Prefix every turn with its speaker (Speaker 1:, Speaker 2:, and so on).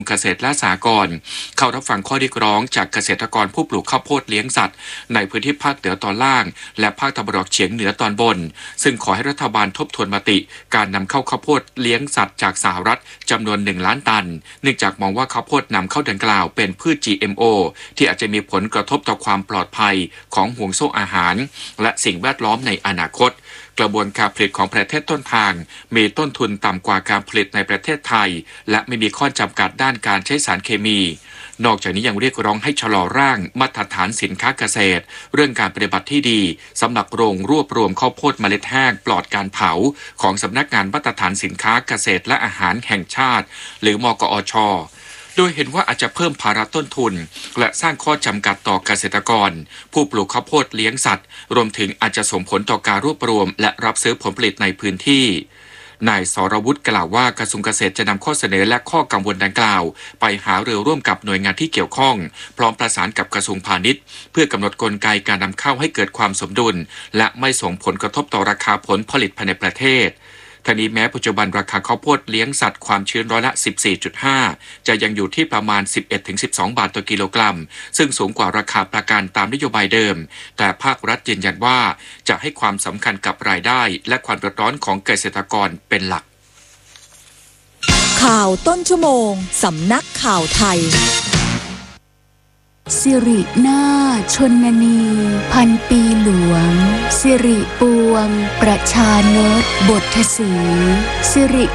Speaker 1: เกษตรและสหกรณ์เข้ารับฟังข้อเรียกร้องจากเกษตรกรผู้ปลูกข้าวโพดเลี้ยงสัตว์ในพื้นที่ภาคเหนือตอนล่างและภาคตะวันออกเฉียงเหนือตอนบนซึ่งขอให้รัฐบาลทบทวนมติการนำเข้าข้าวโพดเลี้ยงสัตว์จากสหรัฐจำนวน1 ล้านตันเนื่องจากมองว่าข้าวโพดนำเข้าดังกล่าวเป็นพืช GMO ที่อาจจะมีผลกระทบต่อความปลอดภัยของห่วงโซ่อาหารและสิ่งแวดล้อมในอนาคตกระบวนการผลิตของประเทศต้นทางมีต้นทุนต่ำกว่าการผลิตในประเทศไทยและไม่มีข้อจำกัดด้านการใช้สารเคมีนอกจากนี้ยังเรียกร้องให้ชะลอร่างมาตรฐานสินค้าเกษตรเรื่องการปฏิบัติที่ดีสำหรับโรงรวบรวมข้าวโพดเมล็ดแห้งปลอดการเผาของสำนักงานมาตรฐานสินค้าเกษตรและอาหารแห่งชาติหรือมกอช.โดยเห็นว่าอาจจะเพิ่มภาระต้นทุนและสร้างข้อจำกัดต่อเกษตรกรผู้ปลูกข้าวโพดเลี้ยงสัตว์รวมถึงอาจจะส่งผลต่อการรวบรวมและรับซื้อผลผลิตในพื้นที่นายสรวุฒิกล่าวว่ากระทรวงเกษตรจะนำข้อเสนอและข้อกังวลดังกล่าวไปหารือร่วมกับหน่วยงานที่เกี่ยวข้องพร้อมประสานกับกระทรวงพาณิชย์เพื่อกำหนดกลไกการนำเข้าให้เกิดความสมดุลและไม่ส่งผลกระทบต่อราคาผลผลิตภายในประเทศทั้งนี้แม้ปัจจุบันราคาข้าวโพดเลี้ยงสัตว์ความชื้นร้อยละ 14.5 จะยังอยู่ที่ประมาณ 11-12 บาทต่อกิโลกรัมซึ่งสูงกว่าราคาประกันตามนโยบายเดิมแต่ภาครัฐยืนยันว่าจะให้ความสำคัญกับรายได้และความเดือดร้อนของเกษตรกรเป็นหลัก
Speaker 2: ข่าวต้นชั่วโมงสำนักข่าวไทย
Speaker 3: สิรินาถชนนีพันปีหลวงสิริปวงประชานตบทสีสิริ